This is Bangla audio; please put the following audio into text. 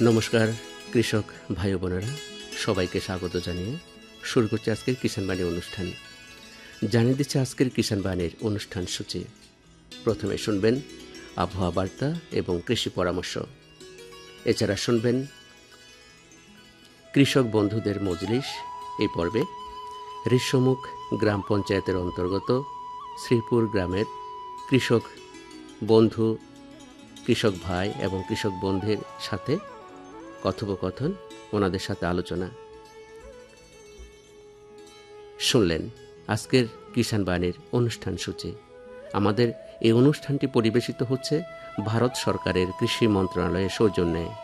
নমস্কার কৃষক ভাই বোনেরা, সবাইকে স্বাগত জানিয়ে শুরু করছে আজকের কিষাণ বাণী অনুষ্ঠান। জানিয়ে দিচ্ছে আজকের কিষাণ বাণীর অনুষ্ঠান সূচি। প্রথমে শুনবেন আবহাওয়া বার্তা এবং কৃষি পরামর্শ। এছাড়া শুনবেন কৃষক বন্ধুদের মজলিস। এই পর্বে ঋষ্যমুখ গ্রাম পঞ্চায়েতের অন্তর্গত শ্রীপুর গ্রামের কৃষক বন্ধু, কৃষক ভাই এবং কৃষক বন্ধুর সাথে কথোপকথন, ওনাদের সাথে আলোচনা শুনলেন আজকের কিষাণ বাণীর অনুষ্ঠান সূচি। আমাদের এই অনুষ্ঠানটি পরিবেশিত হচ্ছে ভারত সরকারের কৃষি মন্ত্রণালয়ের সৌজন্যে।